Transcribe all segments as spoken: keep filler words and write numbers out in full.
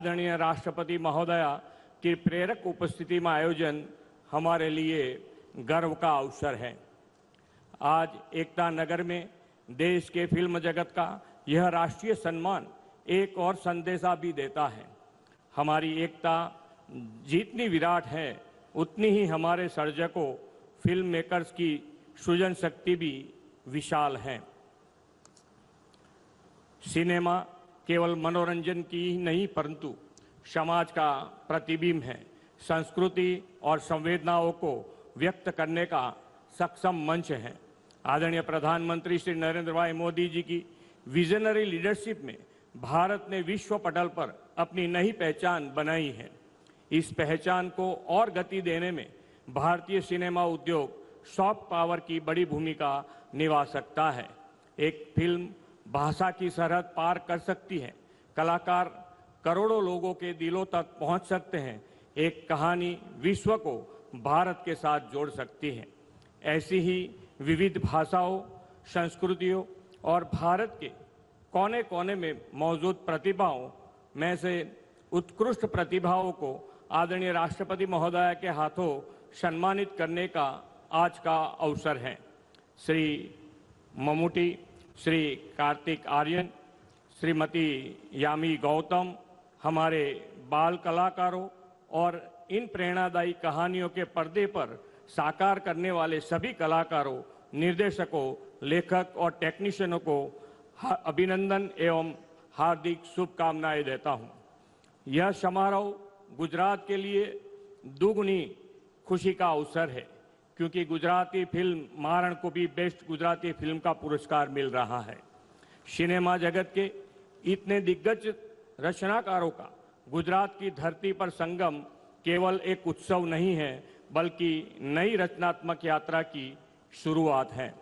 आदरणीय राष्ट्रपति महोदया की प्रेरक उपस्थिति में आयोजन हमारे लिए गर्व का अवसर है। आज एकता नगर में देश के फिल्म जगत का यह राष्ट्रीय सम्मान एक और संदेशा भी देता है। हमारी एकता जितनी विराट है उतनी ही हमारे सर्जकों फिल्म मेकर्स की सृजन शक्ति भी विशाल है। सिनेमा केवल मनोरंजन की ही नहीं परंतु समाज का प्रतिबिंब है। संस्कृति और संवेदनाओं को व्यक्त करने का सक्षम मंच है। आदरणीय प्रधानमंत्री श्री नरेंद्र भाई मोदी जी की विजनरी लीडरशिप में भारत ने विश्व पटल पर अपनी नई पहचान बनाई है। इस पहचान को और गति देने में भारतीय सिनेमा उद्योग सॉफ्ट पावर की बड़ी भूमिका निभा सकता है। एक फिल्म भाषा की सरहद पार कर सकती है। कलाकार करोड़ों लोगों के दिलों तक पहुंच सकते हैं। एक कहानी विश्व को भारत के साथ जोड़ सकती है। ऐसी ही विविध भाषाओं, संस्कृतियों और भारत के कोने कोने में मौजूद प्रतिभाओं में से उत्कृष्ट प्रतिभाओं को आदरणीय राष्ट्रपति महोदया के हाथों सम्मानित करने का आज का अवसर है। श्री ममूटी, श्री कार्तिक आर्यन, श्रीमती यामी गौतम हमारे बाल कलाकारों और इन प्रेरणादायी कहानियों के पर्दे पर साकार करने वाले सभी कलाकारों, निर्देशकों, लेखक और टेक्नीशियनों को अभिनंदन एवं हार्दिक शुभकामनाएं देता हूं। यह समारोह गुजरात के लिए दुगनी खुशी का अवसर है क्योंकि गुजराती फिल्म मारण को भी बेस्ट गुजराती फिल्म का पुरस्कार मिल रहा है। सिनेमा जगत के इतने दिग्गज रचनाकारों का गुजरात की धरती पर संगम केवल एक उत्सव नहीं है बल्कि नई रचनात्मक यात्रा की शुरुआत है।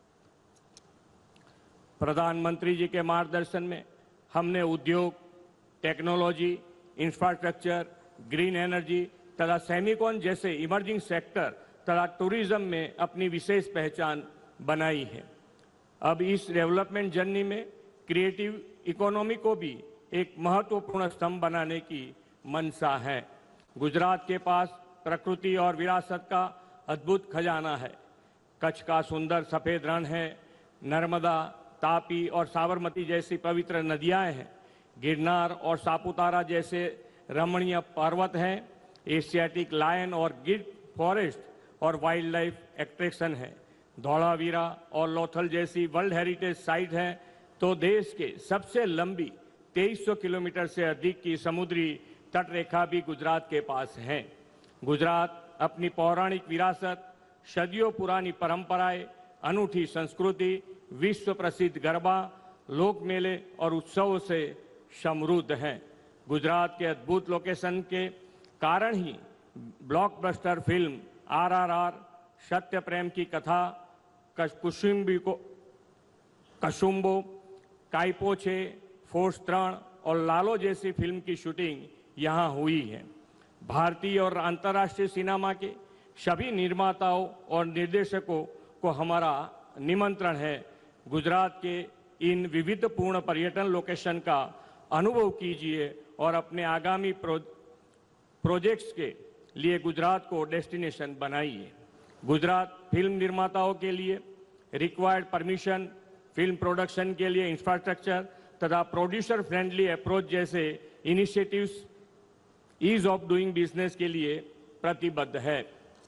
प्रधानमंत्री जी के मार्गदर्शन में हमने उद्योग, टेक्नोलॉजी, इंफ्रास्ट्रक्चर, ग्रीन एनर्जी तथा सेमिकॉन जैसे इमर्जिंग सेक्टर तथा टूरिज्म में अपनी विशेष पहचान बनाई है। अब इस डेवलपमेंट जर्नी में क्रिएटिव इकोनॉमी को भी एक महत्वपूर्ण स्तंभ बनाने की मंशा है। गुजरात के पास प्रकृति और विरासत का अद्भुत खजाना है। कच्छ का सुंदर सफेद रण है। नर्मदा, तापी और साबरमती जैसी पवित्र नदियां हैं। गिरनार और सापुतारा जैसे रमणीय पर्वत हैं। एशियाटिक लायन और गिर फॉरेस्ट और वाइल्ड लाइफ एट्रैक्शन है। धौलावीरा और लोथल जैसी वर्ल्ड हेरिटेज साइट है। तो देश के सबसे लंबी तेईस सौ किलोमीटर से अधिक की समुद्री तटरेखा भी गुजरात के पास है। गुजरात अपनी पौराणिक विरासत, सदियों पुरानी परंपराएं, अनूठी संस्कृति, विश्व प्रसिद्ध गरबा, लोक मेले और उत्सवों से समृद्ध है। गुजरात के अद्भुत लोकेशन के कारण ही blockbuster film are are are, सत्य प्रेम की कथा, कुसुम्बी को कसुम्बो, काइपोछे, फोर्स त्रण और लालो जैसी फिल्म की शूटिंग यहाँ हुई है। भारतीय और अंतर्राष्ट्रीय सिनेमा के सभी निर्माताओं और निर्देशकों को हमारा निमंत्रण है। गुजरात के इन विविधपूर्ण पर्यटन लोकेशन का अनुभव कीजिए और अपने आगामी प्रो, प्रोजेक्ट्स के लिए गुजरात को डेस्टिनेशन बनाइए। गुजरात फिल्म निर्माताओं के लिए रिक्वायर्ड परमिशन, फिल्म प्रोडक्शन के लिए इंफ्रास्ट्रक्चर तथा प्रोड्यूसर फ्रेंडली अप्रोच जैसे initiatives ease of doing business के लिए प्रतिबद्ध है।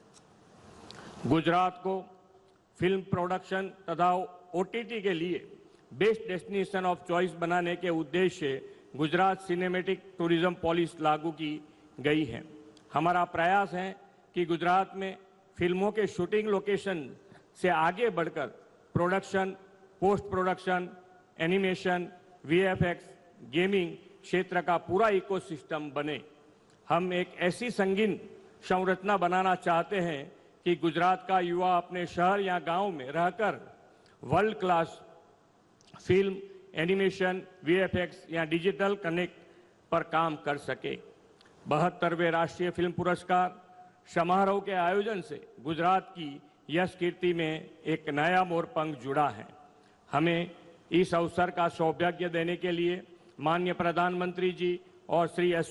गुजरात को फिल्म प्रोडक्शन तथा ओटीटी के लिए बेस्ट डेस्टिनेशन ऑफ चॉइस बनाने के उद्देश्य से गुजरात सिनेमैटिक टूरिज्म पॉलिसी लागू की गई है। हमारा प्रयास है कि गुजरात में फिल्मों के शूटिंग लोकेशन से आगे बढ़कर production, post production, animation, VFX, gaming क्षेत्र का पूरा इकोसिस्टम बने। हम एक ऐसी संगीन संरचना बनाना चाहते हैं कि गुजरात का युवा अपने शहर या गांव में रहकर world class film, animation, VFX या डिजिटल कनेक्ट पर काम कर सके। बहत्तरवें राष्ट्रीय फिल्म पुरस्कार समारोह के आयोजन से गुजरात की यश कीर्ति में एक नया मोरपंख जुड़ा है। हमें इस अवसर का सौभाग्य देने के लिए माननीय प्रधानमंत्री जी और श्री